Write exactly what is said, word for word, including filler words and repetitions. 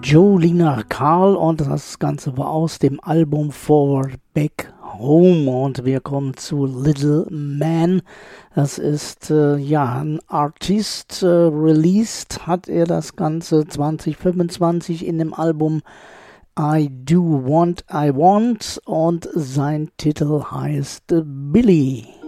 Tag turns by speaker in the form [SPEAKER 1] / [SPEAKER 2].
[SPEAKER 1] Jolina Carl und das Ganze war aus dem Album Forward Back Home und wir kommen zu Little Man. Das ist äh, ja ein Artist, äh, released hat er das Ganze zwanzig fünfundzwanzig in dem Album I Do What I Want und sein Titel heißt äh, Billy.